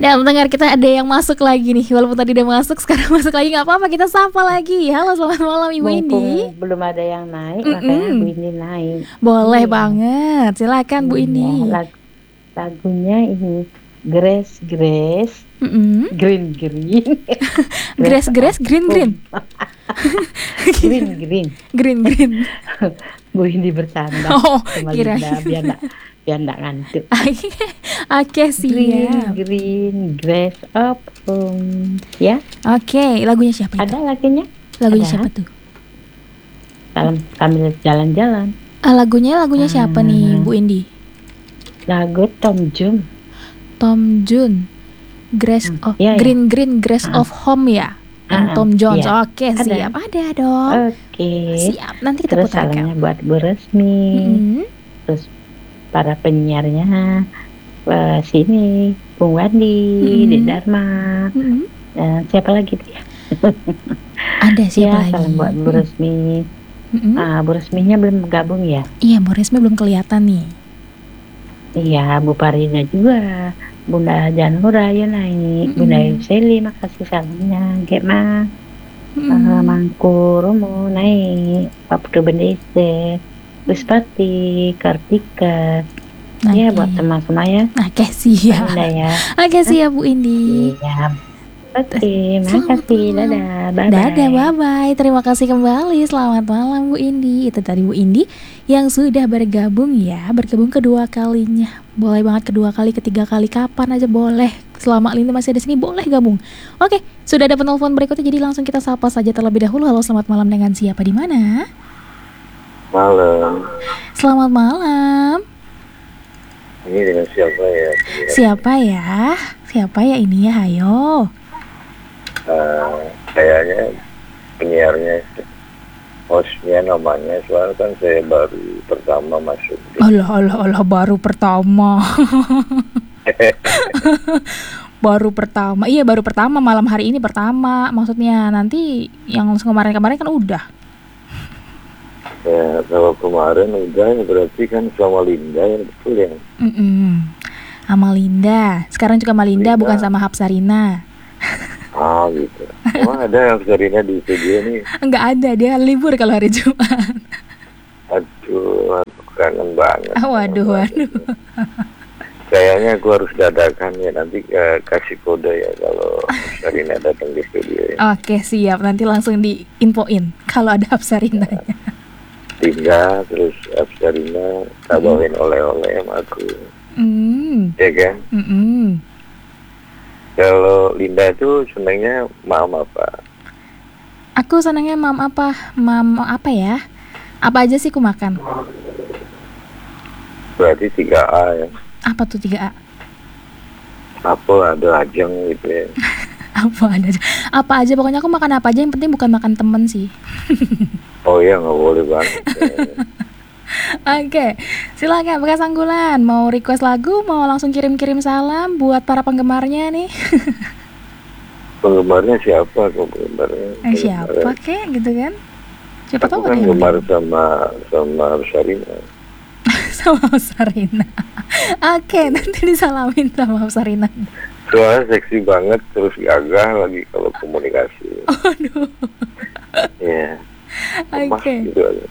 Dan pendengar kita ada yang masuk lagi nih. Walaupun tadi udah masuk, sekarang masuk lagi, nggak apa-apa, kita sapa lagi. Halo, selamat malam Ibu Indi. Mumpung belum ada yang naik, makanya Bu Indi naik. Boleh banget, silakan Bu Indi. Lagunya ini Grace Green Green Grace Green Bu Indi bercanda. Oh, kira biar enggak ngantuk. Oke, siap. Green Grace of Home, ya. Oke, lagunya siapa itu? Ada lagunya? Lagunya siapa tuh? Sambil jalan-jalan. Lagunya siapa nih Bu Indi? Lagu Tom Jones. Grace of iya. Green Grace of Home ya. Tom Jones. Iya. Oke, siap. Ada dong. Oke. Siap. Nanti kita Terus putarkan. salamnya buat Bu Resmi. Terus para penyiarnya sini, Bung Wandi, Dek Dharma. Siapa lagi dia? Ada siapa lagi? Salam buat Bu Resmi. Bu Resminya belum gabung ya? Iya, Bu Resmi belum kelihatan nih. Iya, Bu Parina juga. Bunda Janura ya naik. Bunda Yuseli, makasih salamnya. Gema, Mangku Romo naik. Pak Putu Bendese, Wispati, Kartika. Ya, buat teman semua ya. Oke, siap. Ya. Oke, siap Bu Indi. Iya. Oke, makasih. Dadah, bye-bye. Dadah, bye-bye. Terima kasih kembali. Selamat malam Bu Indi. Itu tadi Bu Indi yang sudah bergabung ya. Bergabung kedua kalinya. Boleh banget kedua kali, ketiga kali, kapan aja boleh. Selama Linda masih ada sini boleh gabung. Oke, sudah ada penelpon berikutnya, jadi langsung kita sapa saja terlebih dahulu. Halo, selamat malam, dengan siapa di mana? Malam. Selamat malam. Ini dengan siapa ya? Siapa ya ini ya? Ayo. Kayaknya penyiarnya, hostnya namanya, soalnya kan saya baru pertama masuk. Allah, baru pertama. Iya, baru pertama, malam hari ini pertama. Maksudnya nanti yang kemarin-kemarin kan udah. Ya, kalau kemarin udah, berarti kan sama Linda ya, betul ya? Sama Linda. Sekarang juga sama Linda, bukan sama Hapsarina. Gitu. Emang ada yang Hapsarina di studio nih? Enggak ada, dia libur kalau hari Jumat. Aduh, kangen banget. Waduh. Kayaknya aku harus dadakan ya, nanti kasih kode ya kalau Hapsarina datang di studio ya. Oke, siap. Nanti langsung diinfoin kalau ada Hapsarinanya. Linda, terus Hapsarina, tak bawain oleh-oleh sama aku. Ya kan? Kalau Linda itu senangnya mam apa? Aku senangnya mam apa? Mam apa ya? Apa aja sih ku makan? Berarti 3A ya? Apa tuh 3A? Apa ada ajang gitu ya? Apa aja, pokoknya aku makan apa aja, yang penting bukan makan temen sih. Oh iya, nggak boleh banget. Oke, silakan Bekas Anggulan. Mau request lagu, mau langsung kirim-kirim salam buat para penggemarnya nih. Penggemarnya siapa kok penggemarnya? Siapa kek gitu kan? Siapa tahu kan gemar sama Hapsarina. Sama Hapsarina. Oke, nanti disalamin sama Hapsarina. Soalnya seksi banget, terus gagah lagi kalau komunikasi. Aduh. Iya. Oke. Gitu aja.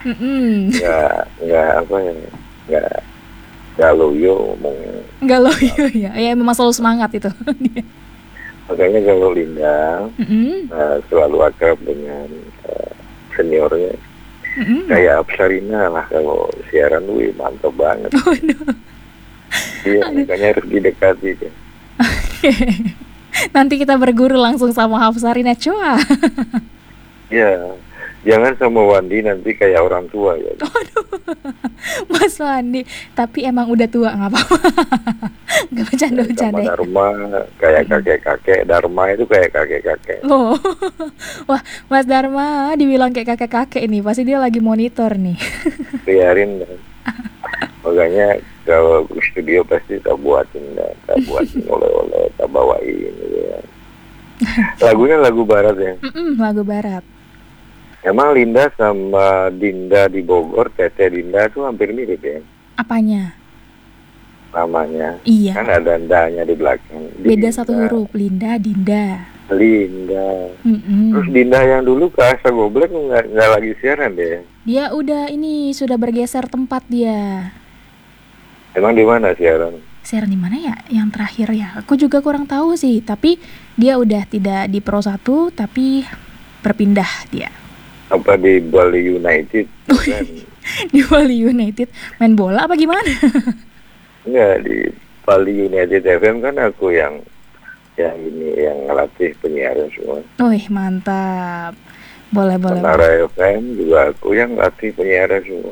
Nggak loyo ngomongnya. Nggak loyo ya, ya memang selalu semangat itu. Makanya kalau Linda selalu akrab dengan seniornya, kayak Hapsarina lah kalau siaran, mantap banget. Iya, makanya harus didekati kan. Nanti kita berguru langsung sama Hapsarina, coba. Ya. Jangan sama Wandi, nanti kayak orang tua ya. Aduh, Mas Wandi, tapi emang udah tua, nggak apa-apa. Nggak bercanda-bercanda. Sama Dharma kayak kakek-kakek, Dharma itu kayak kakek-kakek. Loh, wah Mas Dharma dibilang kayak kakek-kakek ini, pasti dia lagi monitor nih. Biarin, makanya kalau studio pasti tak buatin oleh-oleh, tak bawain gitu ya. Lagunya lagu barat ya? Lagu barat. Emang Linda sama Dinda di Bogor, Tete Dinda tuh hampir mirip ya? Apanya? namanya. Iya. Kan ada ndanya di belakang. Beda satu huruf. Linda, Dinda. Linda. Mm-mm. Terus Dinda yang dulu ke Asa Goblek nggak lagi siaran deh. Dia udah ini sudah bergeser tempat dia. Emang di mana siaran? Siaran di mana ya? Yang terakhir ya. Aku juga kurang tahu sih. Tapi dia udah tidak di Pro 1, tapi berpindah dia. Apa di Bali United? Kan? Di Bali United main bola apa gimana? Enggak, di Bali United FM kan aku yang ngelatih penyiaran semua. Wih, mantap. Boleh. Menara FM juga aku yang ngelatih penyiaran semua.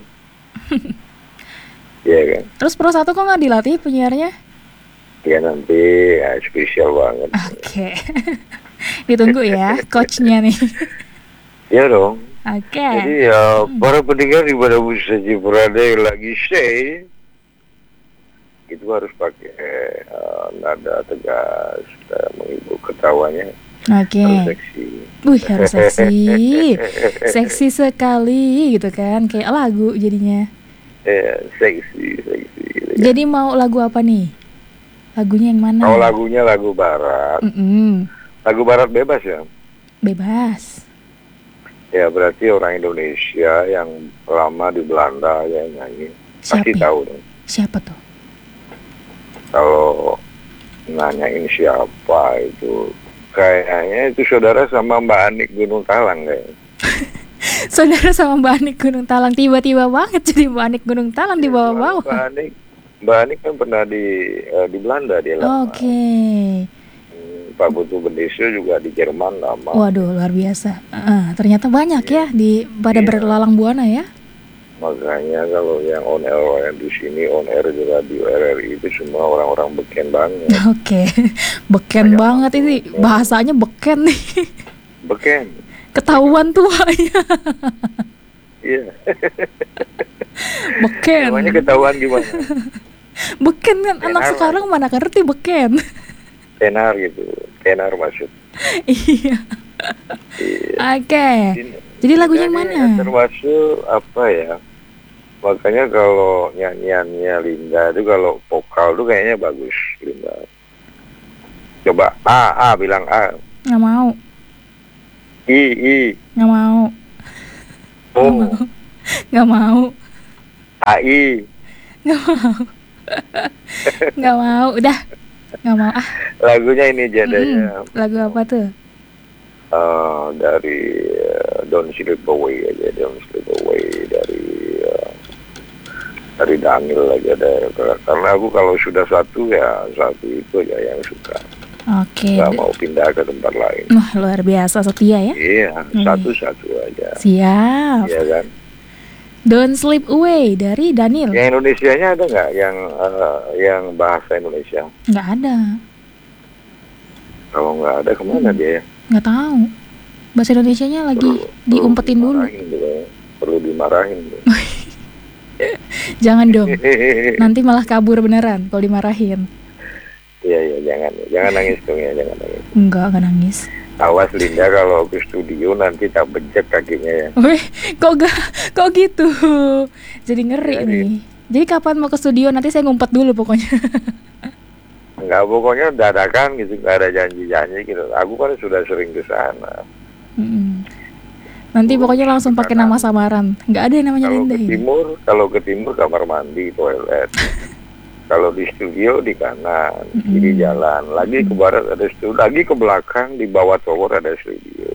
Iya kan? Terus Pro 1 kok nggak dilatih penyiarnya? Ya nanti ya, spesial banget. Oke. Ditunggu ya coachnya nih. Iya dong. Oke. Jadi ya para pendengar di pada Busa Ciprade lagi say itu harus pakai nada tegas, menghibur ketawanya. Oke. Harus seksi. Wih, harus seksi. Seksi sekali gitu kan. Kayak lagu jadinya. Seksi. Jadi mau lagu apa nih? Lagunya yang mana? Kalau lagunya lagu barat. Lagu barat bebas ya? Bebas. Ya berarti orang Indonesia yang lama di Belanda yang nyanyi. Pasti tahu dong. Siapa tuh? Kalau nanyain siapa itu, kayaknya itu saudara sama Mbak Anik Gunung Talang kayaknya. Saudara sama Mbak Anik Gunung Talang, tiba-tiba banget jadi Mbak Anik Gunung Talang di bawah-bawah. Mbak Anik kan pernah di Belanda dia lama. Oke. Pak Putu Bendesio juga di Jerman lama. Waduh, luar biasa. Ternyata banyak ya pada berlalang buana ya. Makanya kalau yang on air di sini on air di radio RRI itu semua orang-orang beken banget. Oke. Beken banget ini bahasanya beken nih. Beken. Ketahuan tuanya. Iya. Beken. Namanya ketahuan gimana? Beken kan tenar anak sekarang mana ngerti beken. Tenar gitu. Tenar maksud. Iya. Oke. Jadi lagunya yang mana? Termasuk apa ya? Makanya kalau nyanyiannya Linda itu kalau vokal tuh kayaknya bagus Linda. Coba A bilang A. Nggak mau. I. Nggak mau. O. Nggak mau. AI. Nggak mau. Nggak mau. Udah. Nggak mau ah. Lagunya ini jadinya. Lagu apa tuh? Dari Don't Slip Away aja, Don't Slip Away dari Daniel aja deh. Karena aku kalau sudah satu itu aja yang suka. Oke. Gak mau pindah ke tempat lain. Wah, luar biasa setia ya. Iya, satu-satu aja. Siap. Iya kan. Don't Slip Away dari Daniel. Yang Indonesianya ada nggak yang bahasa Indonesia? Nggak ada. Kalau nggak ada kemana dia ya? Nggak tahu. Bahasa Indonesianya lagi diumpetin dulu. Perlu dimarahin. Jangan dong. Nanti malah kabur beneran kalau dimarahin. Iya, jangan nangis dong ya, jangan nangis. Enggak nangis. Awas Linda kalau ke studio nanti tak bejek kakinya ya. Wih, kok gitu? Jadi ngeri nih. Jadi kapan mau ke studio? Nanti saya ngumpet dulu pokoknya. Enggak, pokoknya dadakan gitu, nggak ada janji-janji gitu. Aku kan sudah sering ke sana. Nanti pokoknya langsung pakai nama samaran. Nggak ada yang namanya Linda ini. Kalau ke timur kamar mandi, toilet. Kalau di studio di kanan, kiri jalan. Lagi ke barat ada studio, lagi ke belakang di bawah tower ada studio.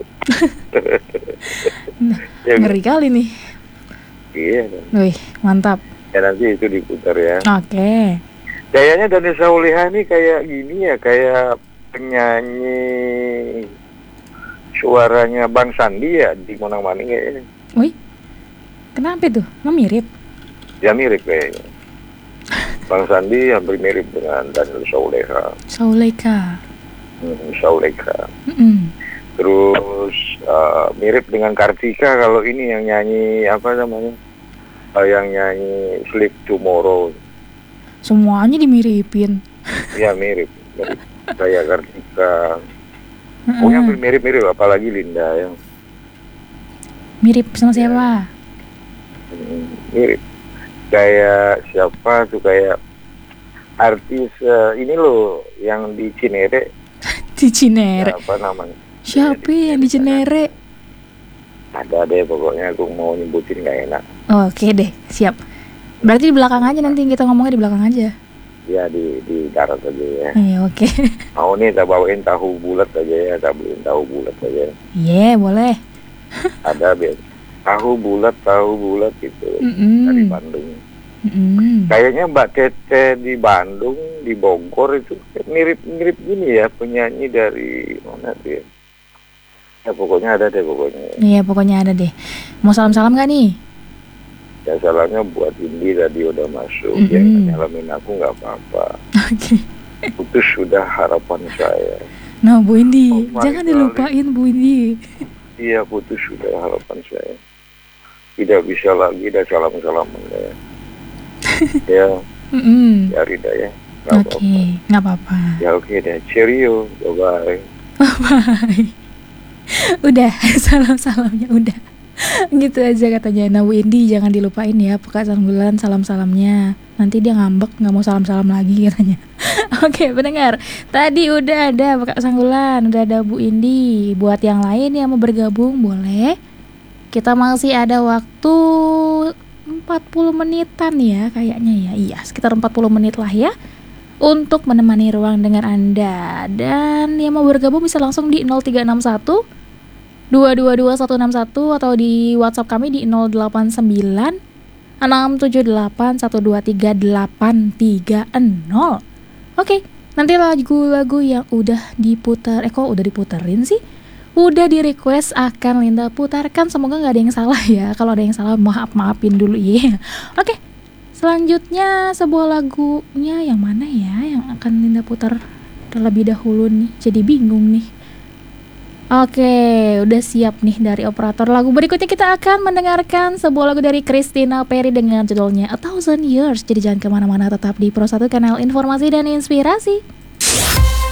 Ngeri kali nih. Iya. Wih, mantap. Ya nanti itu diputar ya. Oke. Kayaknya Dani Sauliha ini kayak gini ya, kayak penyanyi suaranya Bang Sandi ya di Monang Maning kayaknya. Wih, kenapa itu? Emang mirip? Ya mirip kayaknya. Bang Sandi hampir mirip dengan Daniel Sauleha. Sauleha. Terus mirip dengan Kartika kalau ini yang nyanyi apa namanya? Yang nyanyi Sleep Tomorrow. Semuanya dimiripin. Iya mirip. Kayak Kartika. Pokoknya hampir mirip-mirip, apalagi Linda yang mirip sama siapa? Mirip. Kayak siapa tuh, kayak artis ini loh yang di Cinere, Di Cinere. apa namanya? Siapa yang di Cinere? Ada deh pokoknya, aku mau nyebutin nggak enak. Oke deh, siap. Berarti di belakang aja, nanti kita ngomongnya di belakang aja. Ya di darat aja ya. Iya, oke. Mau nih tak bawain tahu bulat aja ya, tak beliin tahu bulat aja. Iya, boleh. Ada biar tahu bulat gitu dari Bandung. Kayaknya Mbak Tete di Bandung, di Bogor itu mirip-mirip gini ya, penyanyi dari mana dia? Ya pokoknya ada deh pokoknya. Iya, pokoknya ada deh. Mau salam-salam gak nih? Ya salahnya buat Indi tadi udah masuk, ya nyalamin aku nggak apa-apa. Oke. Putus sudah harapan saya. Nah, Bu Indi, Oh my jangan God. dilupain Bu Indi. Iya, putus sudah harapan saya. Tidak bisa lagi dah salam-salaman ya. Ya, ya Rida ya. Nggak apa-apa. Oke, nggak apa-apa. Ya oke deh, cheerio, bye-bye. Bye. Udah, salam-salamnya udah. Gitu aja katanya. Nah, Bu Indi jangan dilupain ya Peka Sanggulan salam-salamnya. Nanti dia ngambek nggak mau salam-salam lagi katanya. Oke, pendengar. Tadi udah ada Peka Sanggulan, udah ada Bu Indi. Buat yang lain yang mau bergabung boleh. Kita masih ada waktu 40 menitan ya kayaknya ya. Iya, sekitar 40 menit lah ya untuk menemani ruang dengan Anda. Dan yang mau bergabung bisa langsung di 0361 222 161 atau di WhatsApp kami di 089 678 123 830. Oke, nanti lagu-lagu yang udah diputar, kok udah diputerin sih? Udah di request akan Linda putarkan. Semoga nggak ada yang salah ya. Kalau ada yang salah maafin dulu ya. Oke, selanjutnya sebuah lagunya yang mana ya yang akan Linda putar terlebih dahulu nih? Jadi bingung nih. Oke, udah siap nih dari operator. Lagu berikutnya kita akan mendengarkan sebuah lagu dari Christina Perry dengan judulnya A Thousand Years. Jadi jangan kemana-mana, tetap di Pro 1 Kanal Informasi dan Inspirasi.